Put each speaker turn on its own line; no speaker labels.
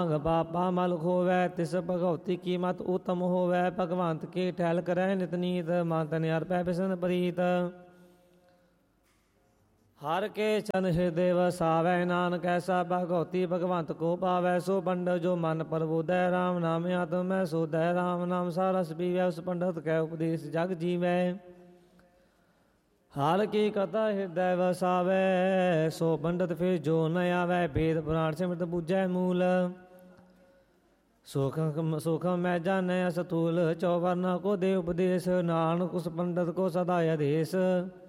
पापा मल खोवै तिस भगवती की मत उत्तम होवै। भगवंत की ठहल करै नित नीत मन तन अर्पै बिसन प्रीत। हर के चन हृदय वसावै नानक ऐसा भगवती भगवंत को पावै। सो पंडित जो मन प्रबोधै राम नाम आत्म में सोधै। राम नाम सारस पीवै उस पंडित कै उपदेश जग जीवै। हर की कथा हृदय वसावै सो पंडित फिर जो न आवै। वेद पुराण सिमरत बूझै मूल सुख मैं जानै असतूल। चौवर्णा को दे उपदेश नानक उस पंडित को सदा आदेश।